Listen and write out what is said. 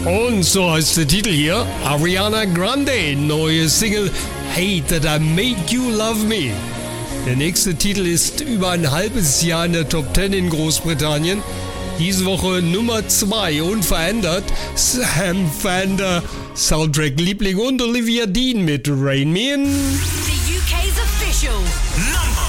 Und so heißt der Titel hier, Ariana Grande, neue Single, Hate That I Made You Love Me. Der nächste Titel ist über ein halbes Jahr in der Top 10 in Großbritannien. Diese Woche Nummer 2, unverändert, Sam Fender, Soundtrack-Liebling und Olivia Dean mit Rain Me In. The UK's official